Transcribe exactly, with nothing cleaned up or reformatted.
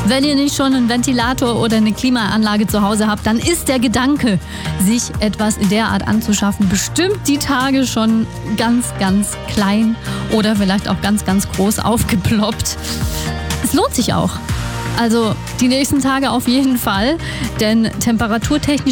Wenn ihr nicht schon einen Ventilator oder eine Klimaanlage zu Hause habt, dann ist der Gedanke, sich etwas in der Art anzuschaffen, bestimmt die Tage schon ganz, ganz klein oder vielleicht auch ganz, ganz groß aufgeploppt. Es lohnt sich auch. Also die nächsten Tage auf jeden Fall, denn temperaturtechnisch